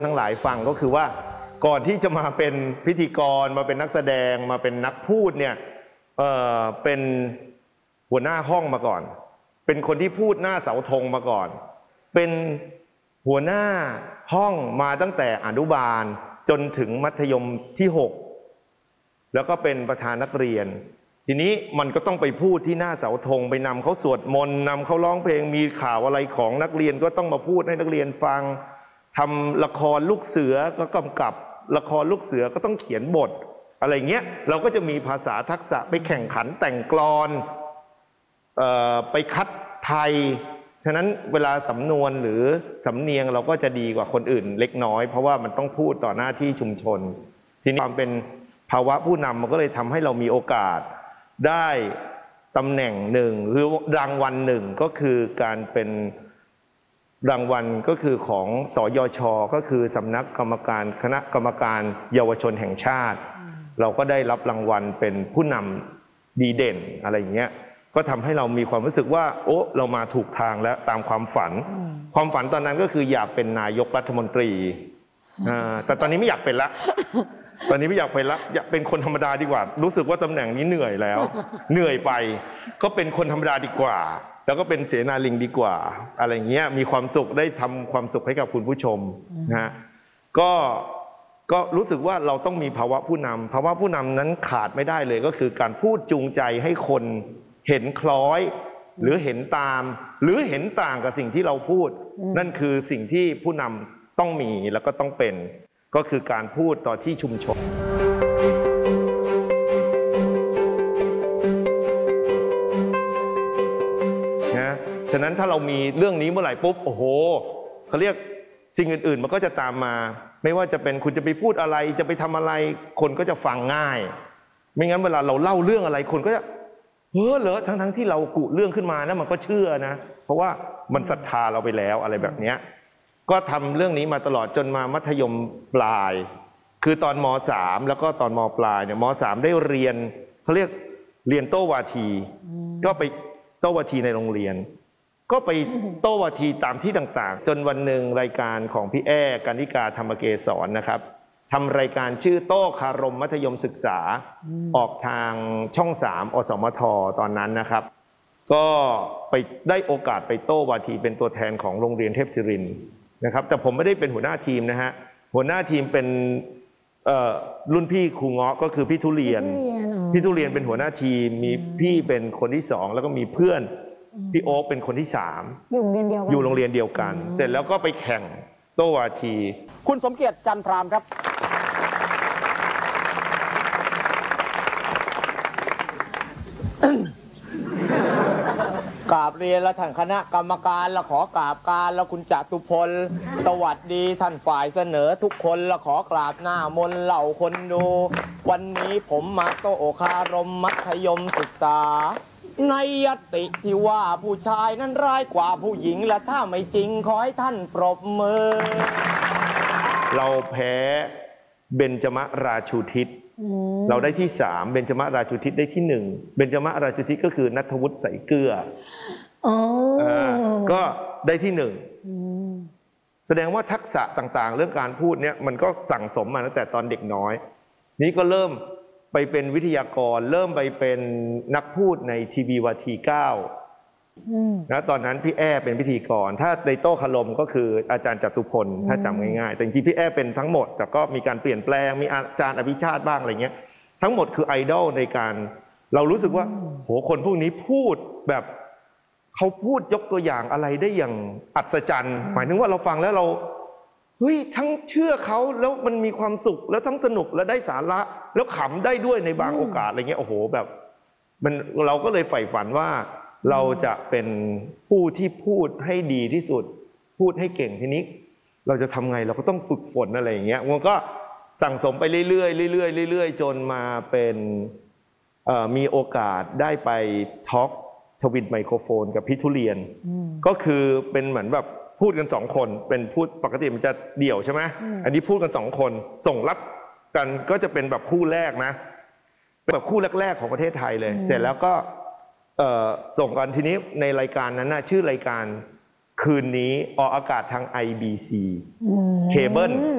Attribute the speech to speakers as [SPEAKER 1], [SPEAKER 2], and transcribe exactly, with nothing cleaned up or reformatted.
[SPEAKER 1] ทั้งหลายฟังก็คือว่าก่อนที่จะมาเป็นพิธีกรมาเป็นนักแสดงมาเป็นนักพูดเนี่ยเออเป็นหัวหน้าห้องมาก่อนเป็นคนที่พูดหน้าเสาธงมาก่อนเป็นหัวหน้าห้องมาตั้งแต่อนุบาลจนถึงมัธยมที่หกแล้วก็เป็นประธานนักเรียนทีนี้มันก็ต้องไปพูดที่หน้าเสาธงไปนำเขาสวดมนต์นำเขาร้องเพลงมีข่าวอะไรของนักเรียนก็ต้องมาพูดให้นักเรียนฟังทำละครลูกเสือก็กำกับละครลูกเสือก็ต้องเขียนบทอะไรเงี้ยเราก็จะมีภาษาทักษะไปแข่งขันแต่งกลอนเอ่อไปคัดไทยฉะนั้นเวลาสำนวนหรือสำเนียงเราก็จะดีกว่าคนอื่นเล็กน้อยเพราะว่ามันต้องพูดต่อหน้าที่ชุมชนทีนี้ความเป็นภาวะผู้นำมันก็เลยทำให้เรามีโอกาสได้ตำแหน่งหนึ่งหรือรางวัลหนึ่งก็คือการเป็นรางวัลก็คือของสยช.ก็คือสำนักกรรมการคณะกรรมการเยาวชนแห่งชาติเราก็ได้รับรางวัลเป็นผู้นำดีเด่นอะไรอย่างเงี้ยก็ทำให้เรามีความรู้สึกว่าโอ้เรามาถูกทางแล้วตามความฝันความฝันตอนนั้นก็คืออยากเป็นนายกรัฐมนตรีแต่ตอนนี้ไม่อยากเป็นละตอนนี้ไม่อยากเป็นละอยากเป็นคนธรรมดาดีกว่ารู้สึกว่าตำแหน่งนี้เหนื่อยแล้วเหนื่อยไปก็เป็นคนธรรมดาดีกว่าแล้วก็เป็นเสนาลิงดีกว่าอะไรเงี้ยมีความสุขได้ทำความสุขให้กับคุณผู้ชมนะฮะก็ก็รู้สึกว่าเราต้องมีภาวะผู้นำภาวะผู้นำนั้นขาดไม่ได้เลยก็คือการพูดจูงใจให้คนเห็นคล้อยหรือเห็นตามหรือเห็นต่างกับสิ่งที่เราพูดนั่นคือสิ่งที่ผู้นำต้องมีแล้วก็ต้องเป็นก็คือการพูดต่อที่ชุมชนนะฉะนั้นถ้าเรามีเรื่องนี้เมื่อไหร่ปุ๊บโอ้โหเขาเรียกสิ่งอื่นๆมันก็จะตามมาไม่ว่าจะเป็นคุณจะไปพูดอะไรจะไปทำอะไรคนก็จะฟังง่ายไม่งั้นเวลาเราเล่าเรื่องอะไรคนก็จะเฮ้อเหรอทั้งๆที่เรากุเรื่องขึ้นมาแล้วมันก็เชื่อนะเพราะว่ามันศรัทธาเราไปแล้วอะไรแบบนี้ก็ทำเรื่องนี้มาตลอดจนมามัธยมปลายคือตอนม.สาม แล้วก็ตอนม.ปลายเนี่ยม.สาม ได้เรียนเขาเรียกเรียนโต้วาทีก็ไปโต้วาทีในโรงเรียนก็ไปโต้วาทีตามที่ต่างๆจนวันหนึ่งรายการของพี่แอ้กานิกาธรรมเกศรนะครับทำรายการชื่อโต้คารมมัธยมศึกษาออกทางช่องสามอสมทตอนนั้นนะครับก็ไปได้โอกาสไปโต้วาทีเป็นตัวแทนของโรงเรียนเทพศิรินทร์นะครับแต่ผมไม่ได้เป็นหัวหน้าทีมนะฮะหัวหน้าทีมเป็นรุ่นพี่ครูเงาะก็คือพี่ทุเรียนพี่ทุเรียนเป็นหัวหน้าทีมมีพี่เป็นคนที่สองแล้วก็มีเพื่อนพี่โอ๊คเป็นคนที่สามอยู่โรงเรียนเดียวกันอยู่โรงเรียนเดียวกันเสร็จแล้วก็ไปแข่งโต้วาที
[SPEAKER 2] คุณสมเกียรติจันทรามครับกราบเรียนและท่านคณะกรรมการและขอกราบการและคุณจตุพลสวัสดีท่านฝ่ายเสนอทุกคนและขอกราบหน้ามนเหล่าคนดูวันนี้ผมมาโต้คารมมัธยมศึกษาในยติที่ว่าผู้ชายนั้นร้ายกว่าผู้หญิงและถ้าไม่จริงขอให้ท่านปรบมือ
[SPEAKER 1] เราแพ้เบญจมราชูทิศเราได้ที่สามเบญจมราชูทิศได้ที่หนึ่งเบญจมราชูทิศก็คือณัฐวุฒิใส่เกลือก็ได้ที่หนึ่งแสดงว่าทักษะต่างๆเรื่องการพูดเนี่ยมันก็สั่งสมมาตั้งแต่ตอนเด็กน้อยนี้ก็เริ่มไปเป็นวิทยากรเริ่มไปเป็นนักพูดในทีวีวาทีเก้านะตอนนั้นพี่แอ้เป็นพิธีกรถ้าในโต้คารมก็คืออาจารย์จตุพลถ้าจำง่ายๆแต่จริงๆพี่แอ้เป็นทั้งหมดแต่ก็มีการเปลี่ยนแปลงมีอาจารย์อภิชาติบ้างอะไรเงี้ยทั้งหมดคือไอดอลในการเรารู้สึกว่าโหคนพวกนี้พูดแบบเขาพูดยกตัวอย่างอะไรได้อย่างอัศจรรย์หมายถึงว่าเราฟังแล้วเราเฮ้ยทั้งเชื่อเขาแล้วมันมีความสุขแล้วทั้งสนุกและได้สาระแล้วขำได้ด้วยในบางโอกาสอะไรเงี้ยโอ้โหแบบมันเราก็เลยใฝ่ฝันว่าเราจะเป็นผู้ที่พูดให้ดีที่สุดพูดให้เก่งทีนี้เราจะทำไงเราก็ต้องฝึกฝนอะไรอย่างเงี้ยมันก็สั่งสมไปเรื่อยๆเรื่อยๆเรื่อยๆจนมาเป็นมีโอกาสได้ไปทอล์กทวินไมโครโฟนกับพี่ทุเรียนก็คือเป็นเหมือนแบบพูดกันสองคนเป็นพูดปกติมันจะเดี่ยวใช่ไหมอันนี้พูดกันสองคนส่งรับกันก็จะเป็นแบบคู่แรกนะแบบคู่แรกๆของประเทศไทยเลยเสร็จแล้วก็ส่งกันทีนี้ในรายการนั้นนะชื่อรายการคืนนี้ออกอากาศทาง ไอ บี ซี เคเบิล